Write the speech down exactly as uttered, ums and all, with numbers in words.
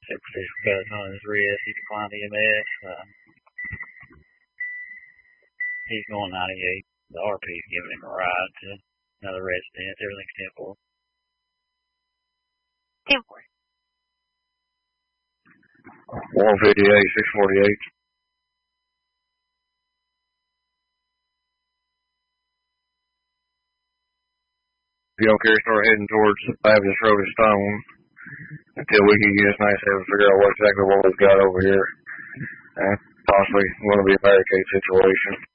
Superficial cut on his wrist. He declined E M S. Uh, he's going ninety-eight. The R P's giving him a ride to another resident. Everything's ten four. ten four. one fifty-eight, six forty-eight. If you don't care, start heading towards Baptist Road to Stone until we can get us nice and figure out what exactly what we've got over here. And possibly going to be a barricade situation.